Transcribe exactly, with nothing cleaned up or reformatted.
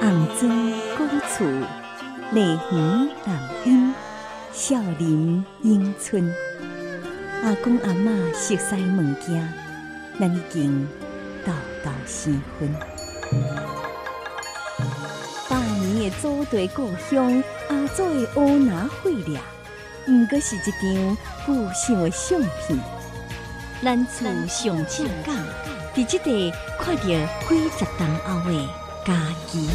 红砖古厝，梨园南音，少林永春。阿公阿嬷熟悉物件，咱已经道道生分。百年的祖地故乡，阿祖的乌拿血掠，毋过是一张旧相的相片。咱厝上正港，伫即地看到几十栋后的家己。